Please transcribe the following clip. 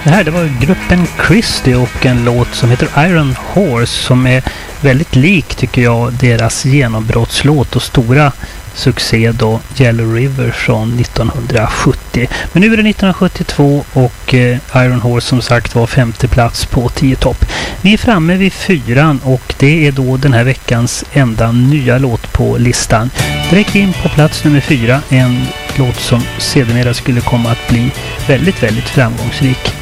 Det här, det var gruppen Christie och en låt som heter Iron Horse som är väldigt lik, tycker jag, deras genombrottslåt och stora succé då, Yellow River från 1970. Men nu är det 1972 och Iron Horse som sagt var 5:e plats på 10 topp. Vi är framme vid 4 och det är då den här veckans enda nya låt på listan. Direkt in på plats nummer 4, en låt som sedermera skulle komma att bli väldigt, väldigt framgångsrik.